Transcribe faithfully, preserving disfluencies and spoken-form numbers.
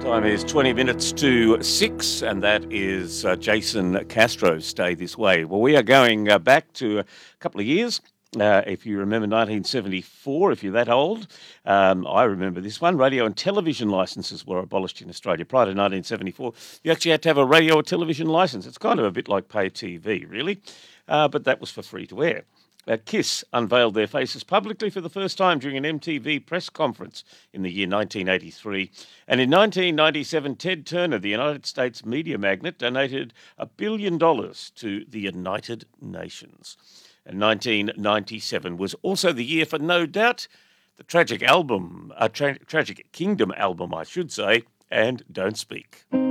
Time is twenty minutes to six, and that is uh, Jason Castro's Stay This Way. Well, we are going uh, back to a couple of years. Uh, if you remember nineteen seventy-four, if you're that old, um, I remember this one. Radio and television licences were abolished in Australia. Prior to nineteen seventy-four, you actually had to have a radio or television licence. It's kind of a bit like pay T V, really, uh, but that was for free to air. Uh, Kiss unveiled their faces publicly for the first time during an M T V press conference in the year nineteen eighty-three. And in nineteen ninety-seven, Ted Turner, the United States media magnate, donated a billion dollars to the United Nations. And nineteen ninety-seven was also the year for No Doubt, the tragic album, a tra- Tragic Kingdom album, I should say, and Don't Speak.